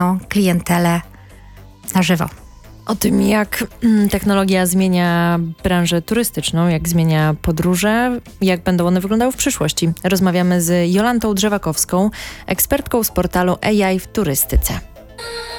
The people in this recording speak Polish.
klientelę na żywo. O tym, jak technologia zmienia branżę turystyczną, jak zmienia podróże, jak będą one wyglądały w przyszłości. Rozmawiamy z Jolantą Drzewakowską, ekspertką z portalu AI w turystyce.